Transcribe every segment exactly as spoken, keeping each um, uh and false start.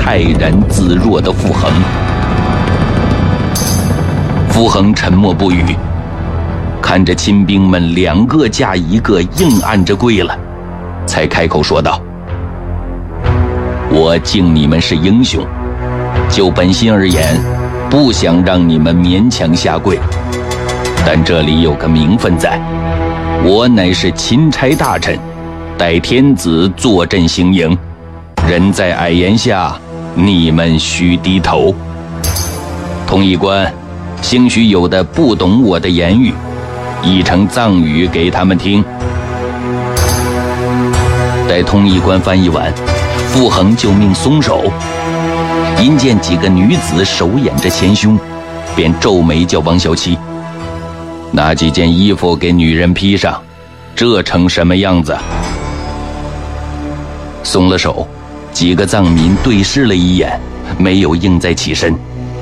泰然自若的傅恒。傅恒沉默不语，看着亲兵们两个架一个硬按着跪了，才开口说道：我敬你们是英雄，就本心而言，不想让你们勉强下跪，但这里有个名分在，我乃是钦差大臣，代天子坐镇行营，人在矮檐下，你们须低头。通译官，兴许有的不懂我的言语，译成藏语给他们听。待通译官翻译完，傅恒就命松手。因见几个女子手掩着前胸，便皱眉叫王小七：拿几件衣服给女人披上，这成什么样子？松了手，几个藏民对视了一眼，没有应再起身。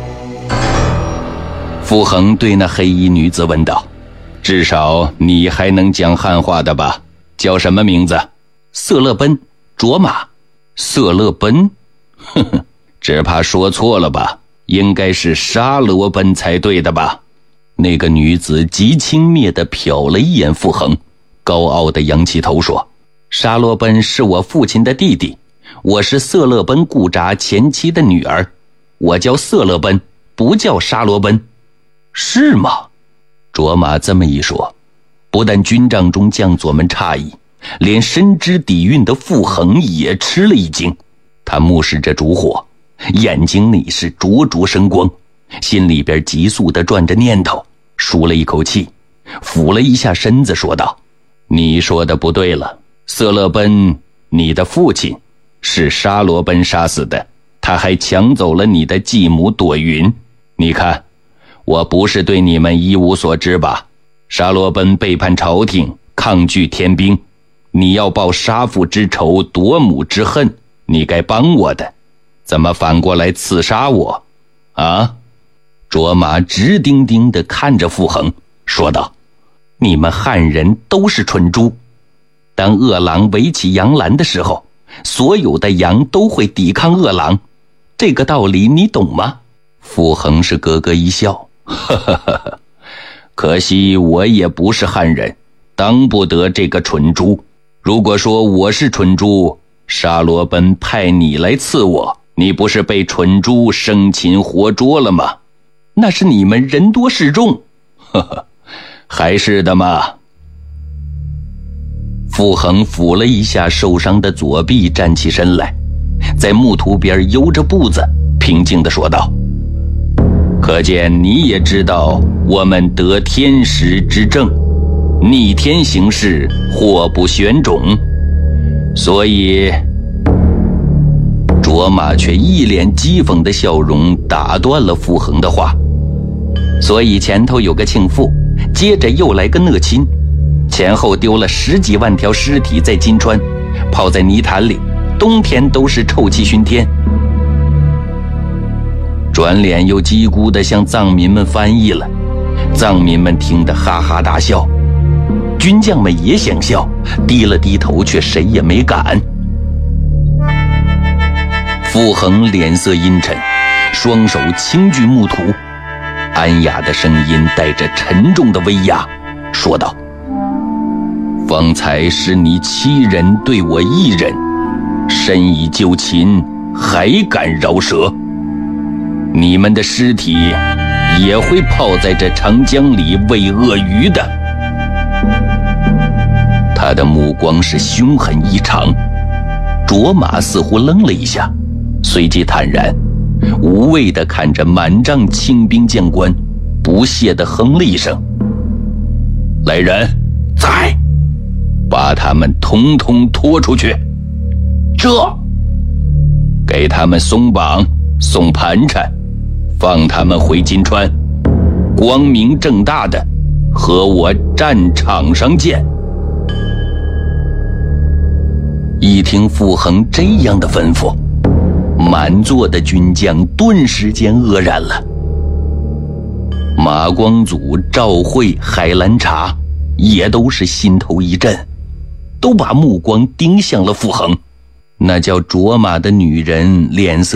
傅恒对那黑衣女子问道：至少你还能讲汉话的吧？叫什么名字？色勒奔，卓玛。色勒奔？呵呵，只怕说错了吧，应该是沙罗奔才对的吧。那个女子极轻蔑地瞟了一眼傅恒，高傲地扬起头说：沙罗奔是我父亲的弟弟，我是色勒奔固札前妻的女儿，我叫色勒奔，不叫沙罗奔。是吗？卓玛这么一说，不但军帐中将佐们诧异，连深知底蕴的傅恒也吃了一惊。他目视着烛火，眼睛里是灼灼生光，心里边急速地转着念头，舒了一口气，俯了一下身子说道：你说的不对了，色勒奔，你的父亲是沙罗奔杀死的，他还抢走了你的继母朵云。你看，我不是对你们一无所知吧？沙罗奔背叛朝廷，抗拒天兵，你要报杀父之仇，夺母之恨，你该帮我的，怎么反过来刺杀我啊？卓玛直盯盯地看着傅恒说道：你们汉人都是蠢猪，当饿狼围起羊栏的时候，所有的羊都会抵抗饿狼，这个道理你懂吗？傅恒是咯咯一笑，呵呵呵呵，可惜我也不是汉人，当不得这个蠢猪。如果说我是蠢猪，沙罗奔派你来刺我，你不是被蠢猪生擒活捉了吗？那是你们人多势众。呵呵，还是的嘛。傅恒抚了一下受伤的左臂，站起身来，在木图边悠着步子，平静地说道：可见你也知道我们得天时之正，逆天行事，祸不旋踵，所以……卓玛却一脸讥讽的笑容打断了傅恒的话。所以前头有个庆父，接着又来个讷亲，前后丢了十几万条尸体在金川，泡在泥潭里，冬天都是臭气熏天。转脸又叽咕地向藏民们翻译了，藏民们听得哈哈大笑，军将们也想笑，低了低头，却谁也没敢。傅恒脸色阴沉，双手轻举木图，安雅的声音带着沉重的威压，说道：方才是你七人对我一人，身已就擒，还敢饶舌？你们的尸体也会泡在这长江里喂鳄鱼的。他的目光是凶狠异常。卓玛似乎愣了一下，随即坦然无畏地看着满帐清兵将官，不屑地哼了一声：来人，在，把他们统统拖出去。这，给他们松绑，送盘缠，放他们回金川，光明正大的和我战场上见。一听傅恒这样的吩咐，满座的军将顿时间愕然了。马光祖、赵慧、海兰察也都是心头一震，都把目光盯向了傅恒。那叫卓玛的女人脸色